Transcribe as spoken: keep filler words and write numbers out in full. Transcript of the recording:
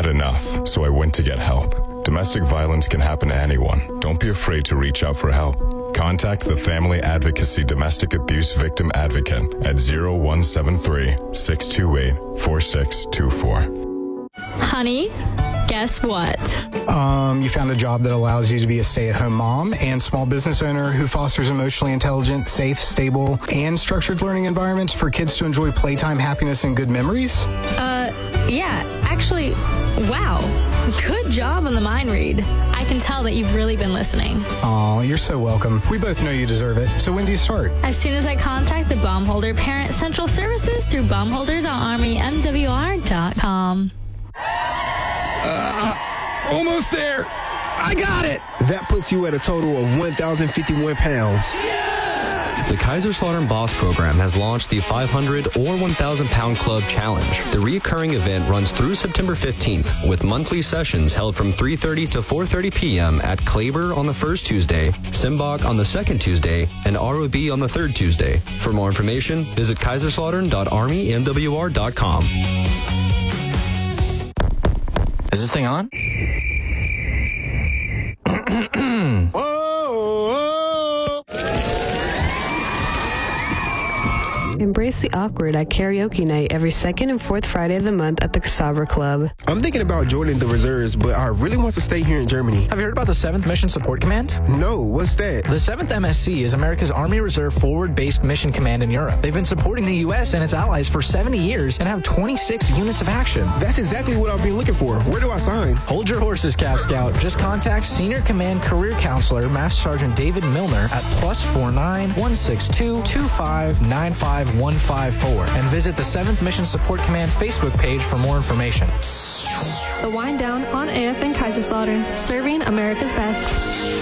enough, so I went to get help. Domestic violence can happen to anyone. Don't be afraid to reach out for help. Contact the Family Advocacy Domestic Abuse Victim Advocate at zero one seven three, six two eight, four six two four. Honey, guess what? Um, you found a job that allows you to be a stay-at-home mom and small business owner who fosters emotionally intelligent, safe, stable, and structured learning environments for kids to enjoy playtime, happiness, and good memories? Uh, yeah, actually, wow. Good job on the mind read. I can tell that you've really been listening. Aw, you're so welcome. We both know you deserve it. So when do you start? As soon as I contact the Baumholder Parent Central Services through baumholder dot army m w r dot com. Uh, almost there. I got it. That puts you at a total of one thousand fifty-one pounds. The Kaiserslautern Boss Program has launched the five hundred or one thousand pound Club Challenge. The recurring event runs through September fifteenth, with monthly sessions held from three thirty to four thirty p.m. at Klaber on the first Tuesday, Simbach on the second Tuesday, and R O B on the third Tuesday. For more information, visit kaiserslautern dot army m w r dot com. Is this thing on? Embrace the awkward at karaoke night every second and fourth Friday of the month at the Sabra Club. I'm thinking about joining the reserves, but I really want to stay here in Germany. Have you heard about the seventh Mission Support Command? No, what's that? The seventh M S C is America's Army Reserve Forward-Based Mission Command in Europe. They've been supporting the U S and its allies for seventy years and have twenty-six units of action. That's exactly what I've been looking for. Where do I sign? Hold your horses, Calf Scout. Just contact Senior Command Career Counselor Master Sergeant David Milner at plus four nine, one six two, two five nine five one five four and visit the seventh Mission Support Command Facebook page for more information. The Wind Down on A F N Kaiserslautern, serving America's best.